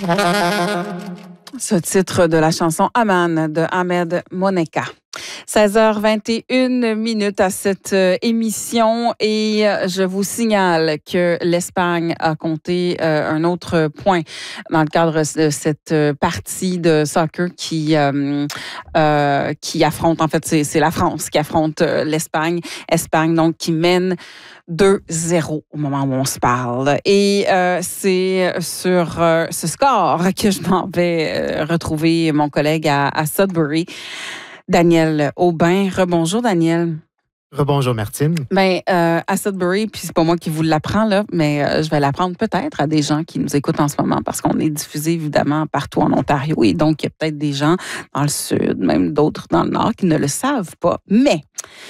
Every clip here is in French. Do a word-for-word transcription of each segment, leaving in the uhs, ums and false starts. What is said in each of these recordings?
Ce titre de la chanson Aman de Ahmed Moneka. seize heures vingt et une minutes à cette émission et je vous signale que l'Espagne a compté un autre point dans le cadre de cette partie de soccer qui, euh, euh, qui affronte, en fait, c'est, c'est la France qui affronte l'Espagne. Espagne, donc, qui mène deux zéro au moment où on se parle. Et euh, c'est sur euh, ce score que je m'en vais euh, retrouver mon collègue à, à Sudbury, Daniel Aubin. Rebonjour, Daniel. Rebonjour, Martine. Bien, euh, à Sudbury, puis c'est pas moi qui vous l'apprends, là, mais euh, je vais l'apprendre peut-être à des gens qui nous écoutent en ce moment parce qu'on est diffusé, évidemment, partout en Ontario. Et donc, il y a peut-être des gens dans le sud, même d'autres dans le nord, qui ne le savent pas. Mais,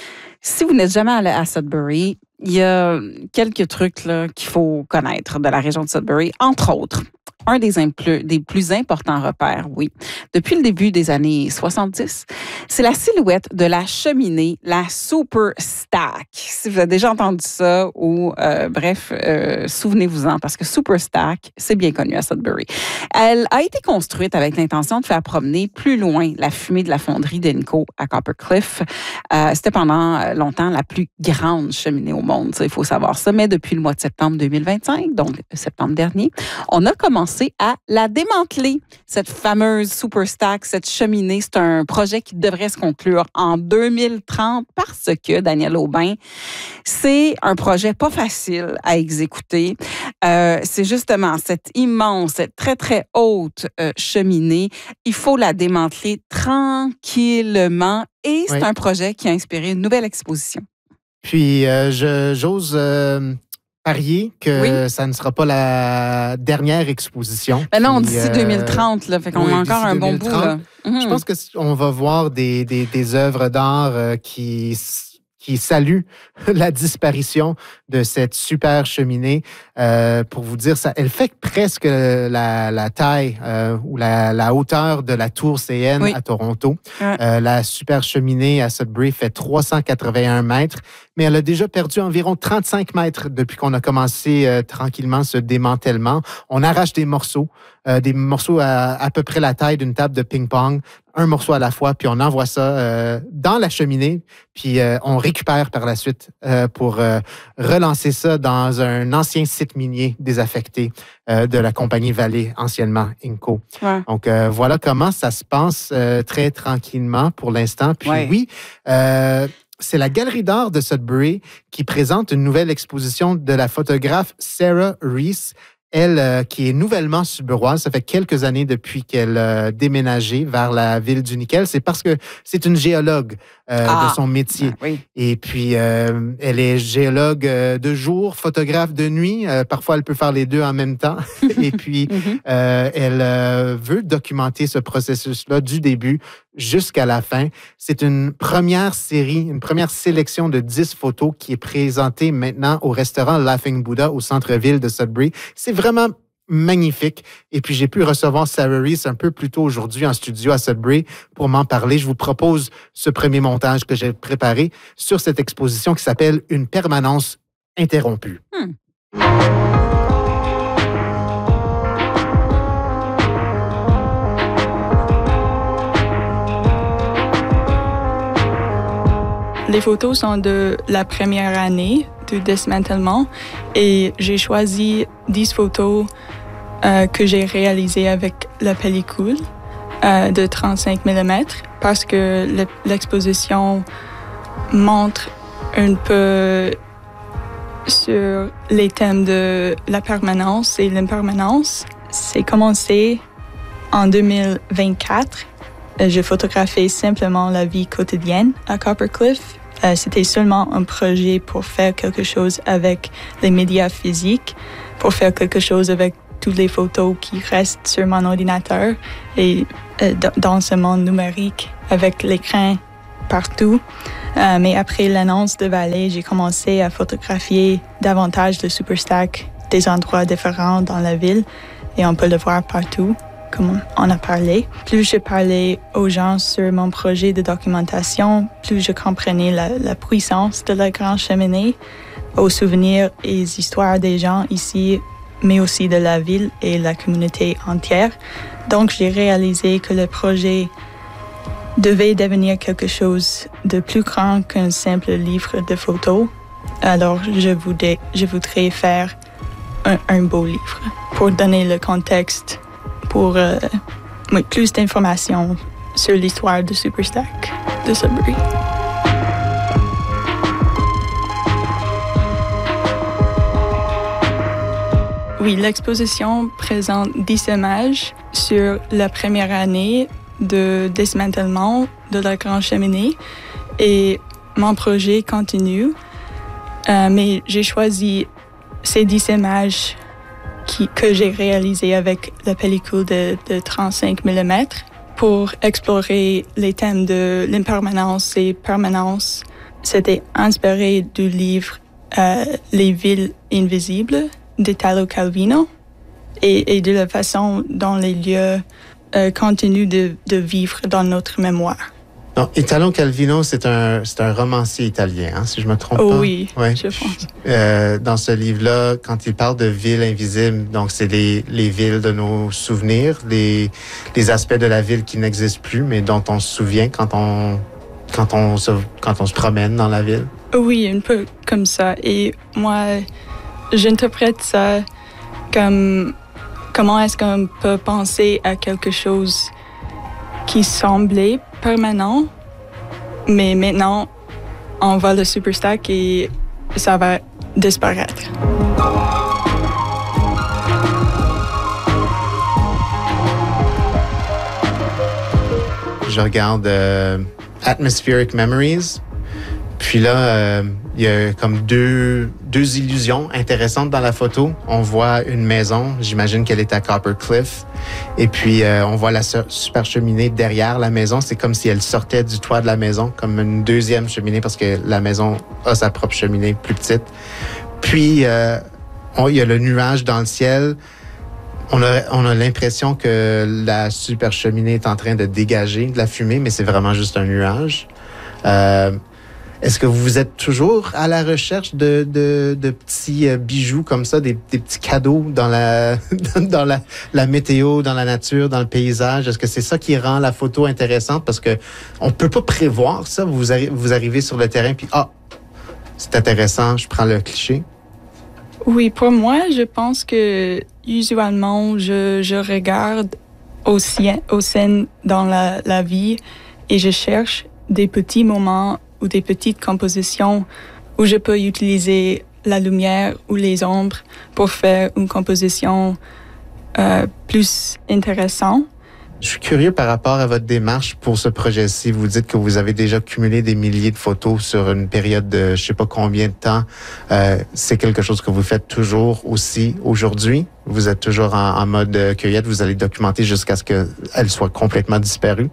si vous n'êtes jamais allé à Sudbury, il y a quelques trucs là, qu'il faut connaître de la région de Sudbury, entre autres. Un des, impl- des plus importants repères, oui, depuis le début des années soixante-dix, c'est la silhouette de la cheminée, la Super Stack. Si vous avez déjà entendu ça, ou euh, bref, euh, souvenez-vous-en, parce que Super Stack, c'est bien connu à Sudbury. Elle a été construite avec l'intention de faire promener plus loin la fumée de la fonderie d'Inco à Copper Cliff. Euh, c'était pendant longtemps la plus grande cheminée au monde, il faut savoir ça, mais depuis le mois de septembre deux mille vingt-cinq, donc septembre dernier, on a commencé à la démanteler, cette fameuse Super Stack, cette cheminée. C'est un projet qui devrait se conclure en deux mille trente parce que, Daniel Aubin, c'est un projet pas facile à exécuter. Euh, c'est justement cette immense, cette très, très haute euh, cheminée. Il faut la démanteler tranquillement et c'est oui. un projet qui a inspiré une nouvelle exposition. Puis, euh, je, j'ose... Euh... parier que oui. ça ne sera pas la dernière exposition. Ben non, d'ici euh, deux mille trente, là, fait qu'on oui, a encore un bon bout. Là. Mm-hmm. Je pense qu'on va voir des, des, des œuvres d'art euh, qui, qui saluent la disparition de cette super cheminée. Euh, pour vous dire, ça, elle fait presque la, la taille euh, ou la, la hauteur de la tour C N oui. à Toronto. Ouais. Euh, la super cheminée à Sudbury fait trois cent quatre-vingt-un mètres, mais elle a déjà perdu environ trente-cinq mètres depuis qu'on a commencé euh, tranquillement ce démantèlement. On arrache des morceaux, euh, des morceaux à, à peu près la taille d'une table de ping-pong, un morceau à la fois, puis on envoie ça euh, dans la cheminée, puis euh, on récupère par la suite euh, pour euh, relancer ça dans un ancien site minier désaffecté euh, de la compagnie Vallée, anciennement Inco. Ouais. Donc, euh, voilà comment ça se passe euh, très tranquillement pour l'instant. Puis ouais. oui, euh, c'est la Galerie d'art de Sudbury qui présente une nouvelle exposition de la photographe Sarah Reese, elle euh, qui est nouvellement sudburoise. Ça fait quelques années depuis qu'elle a déménagé vers la ville du nickel. C'est parce que c'est une géologue euh, ah, de son métier. Ben oui. Et puis, euh, elle est géologue euh, de jour, photographe de nuit. Euh, parfois, elle peut faire les deux en même temps. Et puis, mm-hmm. euh, elle euh, veut documenter ce processus-là du début jusqu'à la fin. C'est une première série, une première sélection de dix photos qui est présentée maintenant au restaurant Laughing Buddha au centre-ville de Sudbury. C'est vraiment magnifique. Et puis, j'ai pu recevoir Sarah Reese un peu plus tôt aujourd'hui en studio à Sudbury pour m'en parler. Je vous propose ce premier montage que j'ai préparé sur cette exposition qui s'appelle « Une permanence interrompue ». Hmm. Les photos sont de la première année du démantèlement et j'ai choisi dix photos euh, que j'ai réalisées avec la pellicule euh, de trente-cinq millimètres parce que l'exposition montre un peu sur les thèmes de la permanence et l'impermanence. C'est commencé en deux mille vingt-quatre. J'ai photographié simplement la vie quotidienne à Copper Cliff. Euh, c'était seulement un projet pour faire quelque chose avec les médias physiques, pour faire quelque chose avec toutes les photos qui restent sur mon ordinateur et euh, dans ce monde numérique avec l'écran partout. Euh, mais après l'annonce de Vallée, j'ai commencé à photographier davantage de Super Stack, des endroits différents dans la ville et on peut le voir partout. Comme on a parlé. Plus je parlais aux gens sur mon projet de documentation, plus je comprenais la, la puissance de la grande cheminée, aux souvenirs et les histoires des gens ici mais aussi de la ville et la communauté entière. Donc, j'ai réalisé que le projet devait devenir quelque chose de plus grand qu'un simple livre de photos. Alors, je voudrais, je voudrais faire un, un beau livre pour donner le contexte, pour euh, oui, plus d'informations sur l'histoire de Superstack de Sudbury. Oui, l'exposition présente dix images sur la première année de démantèlement de la Grande Cheminée et mon projet continue. Euh, mais j'ai choisi ces dix images qui, que j'ai réalisées avec la pellicule de, de trente-cinq millimètres pour explorer les thèmes de l'impermanence et permanence. C'était inspiré du livre euh, Les villes invisibles d'Italo Calvino et, et de la façon dont les lieux euh, continuent de, de vivre dans notre mémoire. Donc, Italo Calvino, c'est un, c'est un romancier italien, hein, si je me trompe oh, pas. Oui, ouais. je pense. Euh, dans ce livre-là, quand il parle de villes invisibles, donc c'est les, les villes de nos souvenirs, les, les aspects de la ville qui n'existent plus, mais dont on se souvient quand on, quand on se, quand on se promène dans la ville. Oui, un peu comme ça. Et moi, j'interprète ça comme comment est-ce qu'on peut penser à quelque chose qui semblait permanent, mais maintenant, on va le Superstack et ça va disparaître. Je regarde euh, Atmospheric Memories. Puis là, euh, il y a comme deux, deux illusions intéressantes dans la photo. On voit une maison, j'imagine qu'elle est à Copper Cliff. Et puis, euh, on voit la super cheminée derrière la maison. C'est comme si elle sortait du toit de la maison, comme une deuxième cheminée, parce que la maison a sa propre cheminée plus petite. Puis, euh, on, il y a le nuage dans le ciel. On a, on a l'impression que la super cheminée est en train de dégager de la fumée, mais c'est vraiment juste un nuage. Euh, Est-ce que vous êtes toujours à la recherche de, de, de petits bijoux comme ça, des, des petits cadeaux dans la dans la, la météo, dans la nature, dans le paysage? Est-ce que c'est ça qui rend la photo intéressante? Parce que on peut pas prévoir ça. Vous, arri- vous arrivez sur le terrain puis ah, c'est intéressant, je prends le cliché. Oui, pour moi, je pense que usuellement, je, je regarde aux, aux scènes dans la, la vie et je cherche des petits moments ou des petites compositions où je peux utiliser la lumière ou les ombres pour faire une composition euh, plus intéressante. Je suis curieux par rapport à votre démarche pour ce projet-ci. Vous dites que vous avez déjà cumulé des milliers de photos sur une période de je sais pas combien de temps. Euh, c'est quelque chose que vous faites toujours aussi aujourd'hui? Vous êtes toujours en, en mode cueillette, vous allez documenter jusqu'à ce qu'elle soit complètement disparue?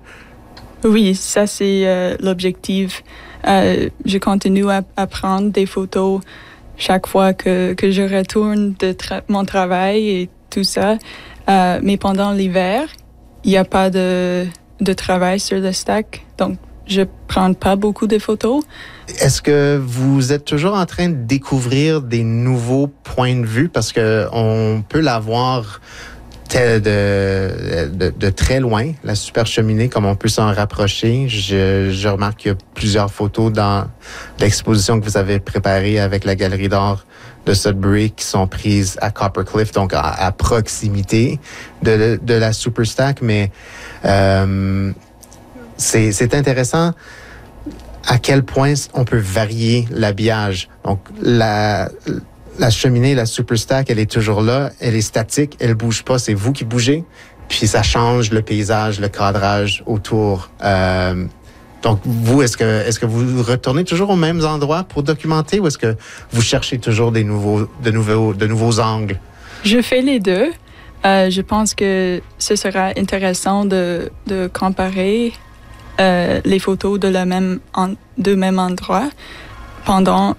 Oui, ça c'est euh, l'objectif. Euh, je continue à, à prendre des photos chaque fois que, que je retourne de tra- mon travail et tout ça. Euh, mais pendant l'hiver, il n'y a pas de, de travail sur le stack, donc je ne prends pas beaucoup de photos. Est-ce que vous êtes toujours en train de découvrir des nouveaux points de vue? Parce qu'on peut l'avoir de, de, de très loin, la super cheminée, comme on peut s'en rapprocher. Je, je remarque qu'il y a plusieurs photos dans l'exposition que vous avez préparée avec la Galerie d'art de Sudbury qui sont prises à Copper Cliff, donc à, à proximité de, de la Superstack. Mais euh, c'est, c'est intéressant à quel point on peut varier l'habillage. Donc, la... La cheminée, la Superstack, elle est toujours là, elle est statique, elle bouge pas, c'est vous qui bougez, puis ça change le paysage, le cadrage autour. Euh, donc, vous, est-ce que, est-ce que vous retournez toujours aux mêmes endroits pour documenter ou est-ce que vous cherchez toujours des nouveaux, de nouveaux, de nouveaux angles? Je fais les deux. Euh, je pense que ce sera intéressant de, de comparer euh, les photos de le même, en, de même endroit pendant